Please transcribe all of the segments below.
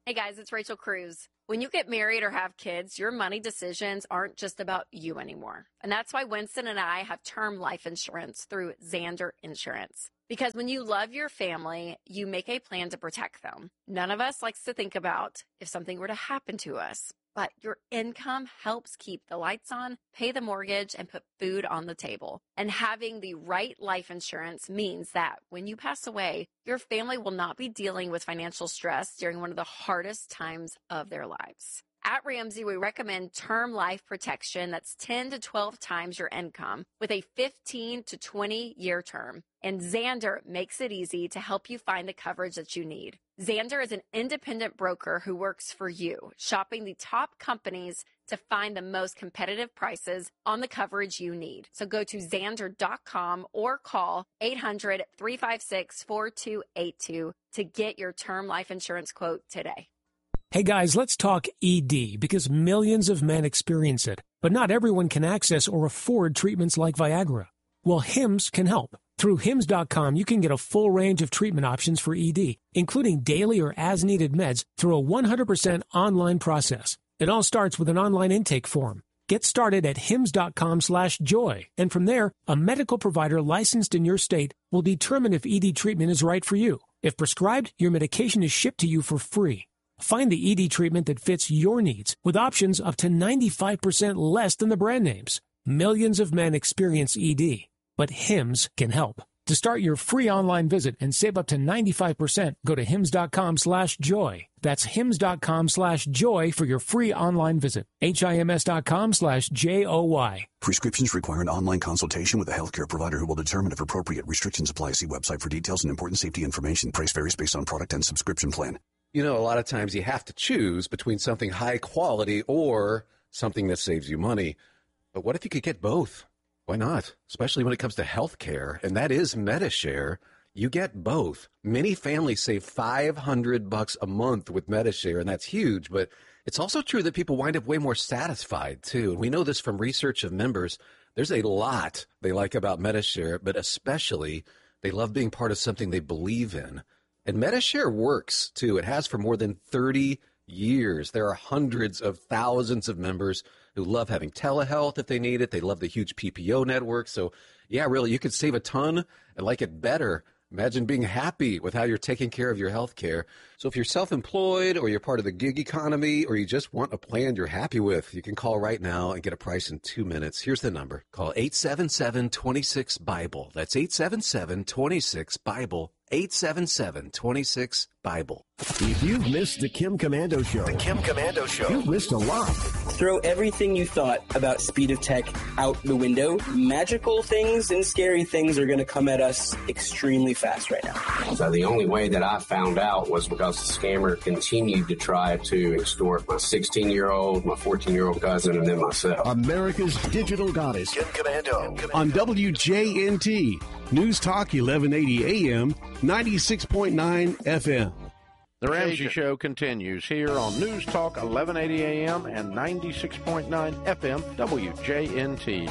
Hey guys, it's Rachel Cruz. When you get married or have kids, your money decisions aren't just about you anymore. And that's why Winston and I have term life insurance through Zander Insurance. Because when you love your family, you make a plan to protect them. None of us likes to think about if something were to happen to us, but your income helps keep the lights on, pay the mortgage, and put food on the table. And having the right life insurance means that when you pass away, your family will not be dealing with financial stress during one of the hardest times of their lives. At Ramsey, we recommend term life protection that's 10 to 12 times your income with a 15 to 20-year term. And Zander makes it easy to help you find the coverage that you need. Zander is an independent broker who works for you, shopping the top companies to find the most competitive prices on the coverage you need. So go to Zander.com or call 800-356-4282 to get your term life insurance quote today. Hey guys, let's talk ED because millions of men experience it, but not everyone can access or afford treatments like Viagra. Well, Hims can help. Through Hims.com, you can get a full range of treatment options for ED, including daily or as-needed meds through a 100% online process. It all starts with an online intake form. Get started at Hims.com/joy, and from there, a medical provider licensed in your state will determine if ED treatment is right for you. If prescribed, your medication is shipped to you for free. Find the ED treatment that fits your needs with options up to 95% less than the brand names. Millions of men experience ED, but Hims can help. To start your free online visit and save up to 95%, go to Hims.com/joy. That's Hims.com/joy for your free online visit. HIMS.com/JOY. Prescriptions require an online consultation with a healthcare provider who will determine if appropriate. Restrictions apply. See website for details and important safety information. Price varies based on product and subscription plan. You know, a lot of times you have to choose between something high quality or something that saves you money. But what if you could get both? Why not? Especially when it comes to health care, and that is Medi-Share. You get both. Many families save $500 a month with Medi-Share, and that's huge. But it's also true that people wind up way more satisfied, too. And we know this from research of members. There's a lot they like about Medi-Share, but especially they love being part of something they believe in. And Medi-Share works, too. It has for more than 30 years. There are hundreds of thousands of members who love having telehealth if they need it. They love the huge PPO network. So, yeah, really, you could save a ton and like it better. Imagine being happy with how you're taking care of your health care. So if you're self-employed or you're part of the gig economy or you just want a plan you're happy with, you can call right now and get a price in 2 minutes. Here's the number. Call 877-26-BIBLE. That's 877-26-BIBLE. 877-26-BIBLE. If you've missed the Kim Komando Show, you've missed a lot. Throw everything you thought about speed of tech out the window. Magical things and scary things are going to come at us extremely fast right now. So the only way that I found out was because the scammer continued to try to extort my 16-year-old, my 14-year-old cousin, and then myself. America's digital goddess, Kim Komando. On WJNT, News Talk 1180 AM, 96.9 FM. The Ramsey Show continues here on News Talk 1180 AM and 96.9 FM WJNT.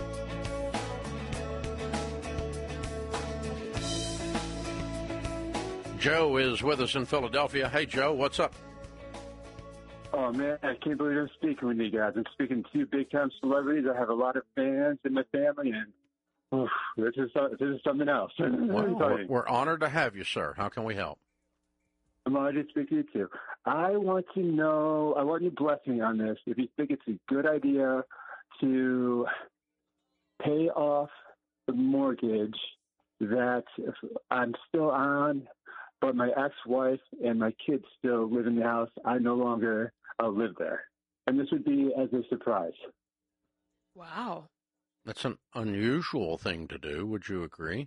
Joe is with us in Philadelphia. Hey, Joe, what's up? Oh, man, I can't believe I'm speaking with you guys. I'm speaking to two big-time celebrities. I have a lot of fans in my family, and this is something else. Well, we're honored to have you, sir. How can we help? I'm honored to speak to you, too. I want your blessing on this. If you think it's a good idea to pay off the mortgage that I'm still on, but my ex-wife and my kids still live in the house. I no longer live there. And this would be as a surprise. Wow. That's an unusual thing to do. Would you agree?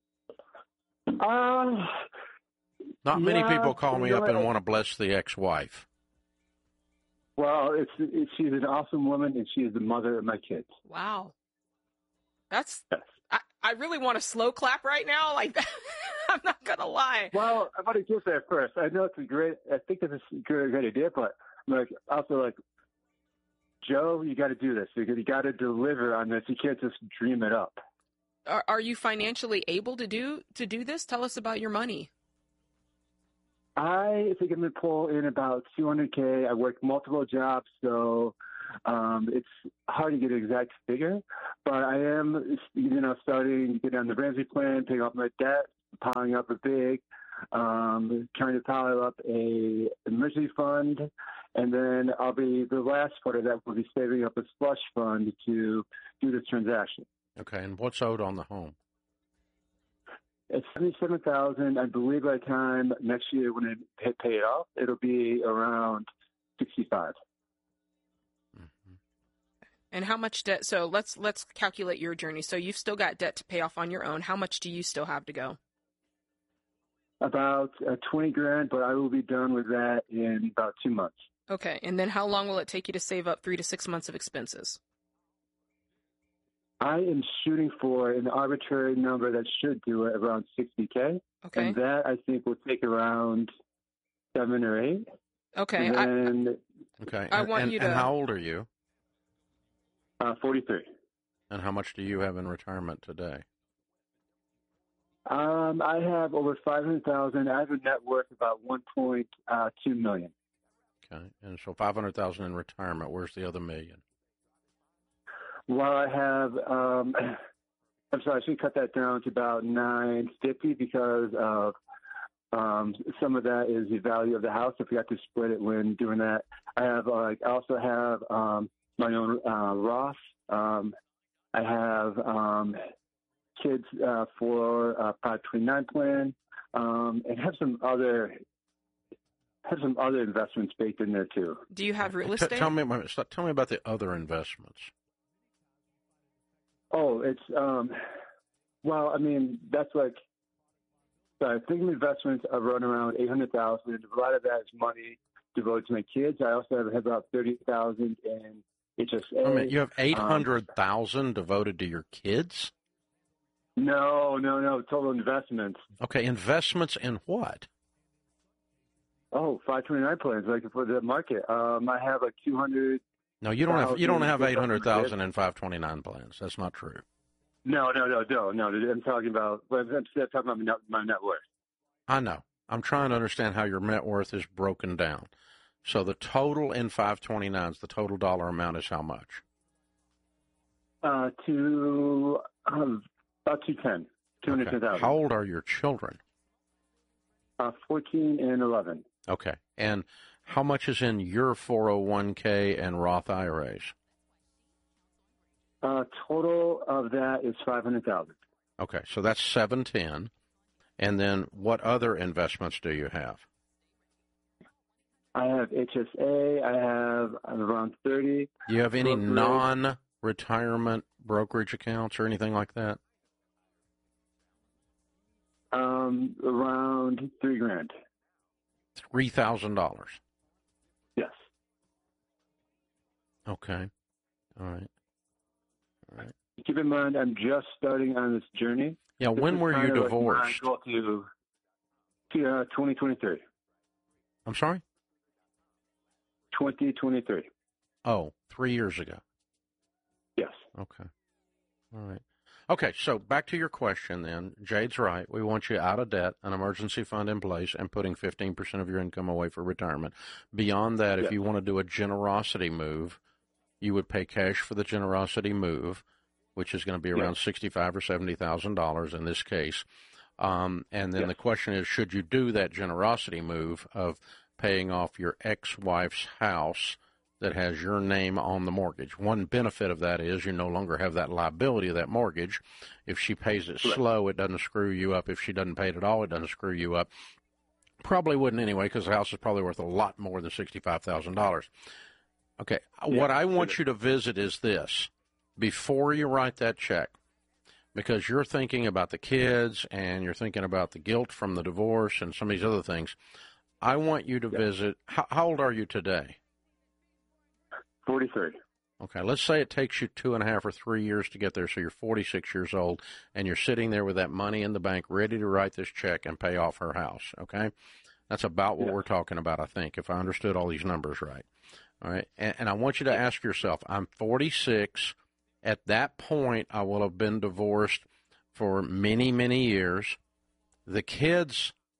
Not many people call me up and want to bless the ex-wife. Well, she's an awesome woman, and she is the mother of my kids. Wow. I really want to slow clap right now. Like, I'm not going to lie. Well, I want to get there first. I know I think it's a great idea, but I'm also Joe, you got to do this. You got to deliver on this. You can't just dream it up. Are you financially able to do this? Tell us about your money. I think I'm going to pull in about $200K. I work multiple jobs, so it's hard to get an exact figure. But I am, starting to get on the Ramsey plan, paying off my debt, piling up a big, trying to pile up a emergency fund, and then the last part of that will be saving up a slush fund to do this transaction. Okay, and what's owed on the home? It's $77,000. I believe by the time next year when I pay it off, it'll be around $65,000. And how much debt? So let's calculate your journey. So you've still got debt to pay off on your own. How much do you still have to go? About $20,000, but I will be done with that in about 2 months. Okay, and then how long will it take you to save up 3 to 6 months of expenses? I am shooting for an arbitrary number that should do it around $60K. Okay. And that I think will take around 7 or 8. Okay. And okay. I want you to. And how old are you? 43. And how much do you have in retirement today? I have over $500,000. I have a net worth about $1.2 million. Okay. And so $500,000 in retirement. Where's the other $1 million? Well, I have, I'm sorry, I should cut that down to about $950 because of some of that is the value of the house. I forgot to split it when doing that. I also have my own Roth. I have kids for 529 plan, and have some other investments baked in there too. Do you have real estate? Tell me about the other investments. Oh, it's well, I mean, that's like, so I think investments are running around $800,000. A lot of that is money devoted to my kids. I also have about $30,000 in HSA. I mean, you have $800,000 devoted to your kids? No, total investments. Okay, investments in what? Oh, 529 plans, like for the market. I have like 200. No, you don't have 800,000 in 529 plans. That's not true. No. I'm talking about my net worth. I know. I'm trying to understand how your net worth is broken down. So the total in 529s, the total dollar amount is how much? About 210. 210,000. Okay. How old are your children? 14 and 11. Okay. And how much is in your 401k and Roth IRAs? Total of that is 500,000. Okay, so that's 710. And then what other investments do you have? I have HSA. I have around 30. Do you have any non-retirement brokerage accounts or anything like that? Around $3,000. $3,000. Yes. Okay. All right. Keep in mind, I'm just starting on this journey. Yeah. When were you divorced? Like to 2023. I'm sorry? 2023. Oh, 3 years ago. Yes. Okay. All right. Okay, so back to your question then. Jade's right. We want you out of debt, an emergency fund in place, and putting 15% of your income away for retirement. Beyond that, if you want to do a generosity move, you would pay cash for the generosity move, which is going to be around $65,000 or $70,000 in this case. And then the question is, should you do that generosity move of paying off your ex-wife's house that has your name on the mortgage? One benefit of that is you no longer have that liability of that mortgage. If she pays it slow, it doesn't screw you up. If she doesn't pay it at all, it doesn't screw you up. Probably wouldn't anyway, because the house is probably worth a lot more than $65,000. Okay, what I want you to visit is this. Before you write that check, because you're thinking about the kids and you're thinking about the guilt from the divorce and some of these other things, I want you to visit. How old are you today? 43. Okay, let's say it takes you 2.5 or 3 years to get there, so you're 46 years old, and you're sitting there with that money in the bank ready to write this check and pay off her house, okay? That's about what we're talking about, I think, if I understood all these numbers right. All right, and I want you to ask yourself, I'm 46. At that point, I will have been divorced for many, many years. The kids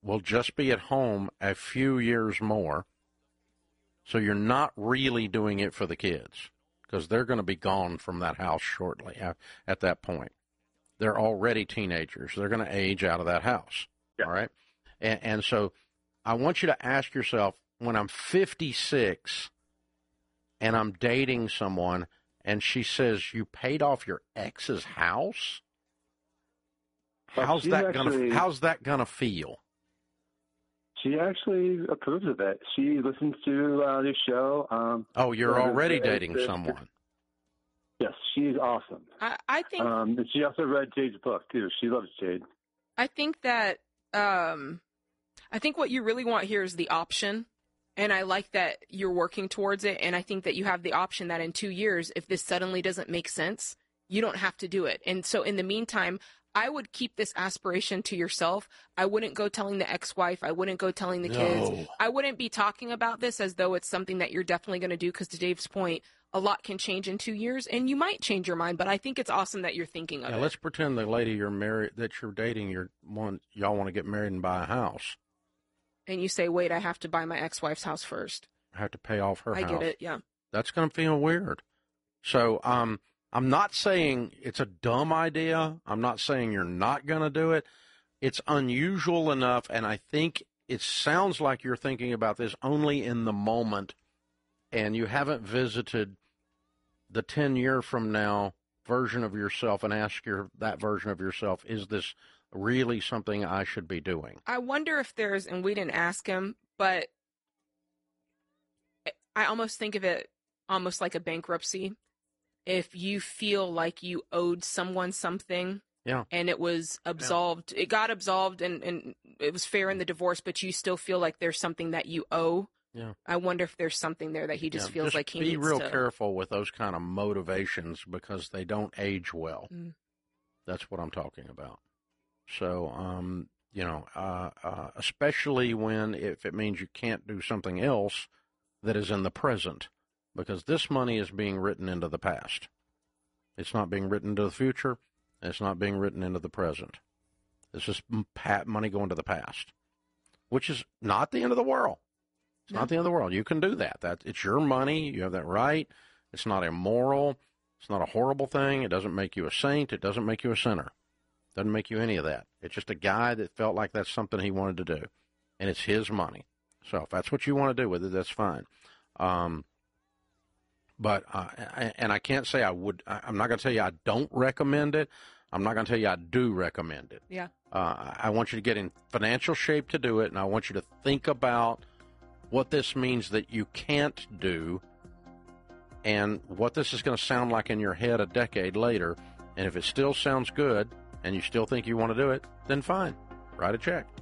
will just be at home a few years more. So you're not really doing it for the kids because they're going to be gone from that house shortly at that point. They're already teenagers. They're going to age out of that house. Yeah. All right. And so I want you to ask yourself, when I'm 56 and I'm dating someone and she says, you paid off your ex's house? How's that gonna feel? She actually approves of it. She listens to this show. You're already dating someone. Yes, she's awesome. I think. And she also read Jade's book too. She loves Jade. I think that. I think what you really want here is the option, and I like that you're working towards it. And I think that you have the option that in 2 years, if this suddenly doesn't make sense, you don't have to do it. And so in the meantime, I would keep this aspiration to yourself. I wouldn't go telling the ex-wife. I wouldn't go telling the kids. I wouldn't be talking about this as though it's something that you're definitely going to do, because to Dave's point, a lot can change in 2 years, and you might change your mind, but I think it's awesome that you're thinking of it. Let's pretend the lady you're married, that you're dating, y'all want to get married and buy a house. And you say, wait, I have to buy my ex-wife's house first. I have to pay off her house. I get it, yeah. That's going to feel weird. So I'm not saying it's a dumb idea. I'm not saying you're not going to do it. It's unusual enough, and I think it sounds like you're thinking about this only in the moment, and you haven't visited the 10-year from now version of yourself and asked that version of yourself, is this really something I should be doing? I wonder if there's, and we didn't ask him, but I almost think of it almost like a bankruptcy. If you feel like you owed someone something, and it was absolved, it got absolved, and it was fair in the divorce, but you still feel like there's something that you owe. Yeah. I wonder if there's something there that he just feels like he needs to. Be real careful with those kind of motivations, because they don't age well. That's what I'm talking about. So, especially if it means you can't do something else that is in the present, because this money is being written into the past. It's not being written into the future. It's not being written into the present. This is money going to the past, which is not the end of the world. It's not the end of the world. You can do that. It's your money. You have that right. It's not immoral. It's not a horrible thing. It doesn't make you a saint. It doesn't make you a sinner. It doesn't make you any of that. It's just a guy that felt like that's something he wanted to do, and it's his money. So if that's what you want to do with it, that's fine. But I can't say I would. I'm not going to tell you I don't recommend it. I'm not going to tell you I do recommend it. Yeah. I want you to get in financial shape to do it, and I want you to think about what this means that you can't do, and what this is going to sound like in your head a decade later. And if it still sounds good and you still think you want to do it, then fine, write a check.